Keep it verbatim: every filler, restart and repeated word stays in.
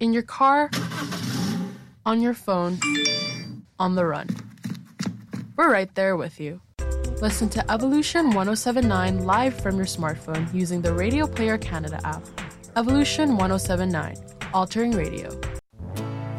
In your car, on your phone, on the run. We're right there with you. Listen to Evolution one oh seven point nine live from your smartphone using the Radio Player Canada app. Evolution one oh seven point nine, altering radio.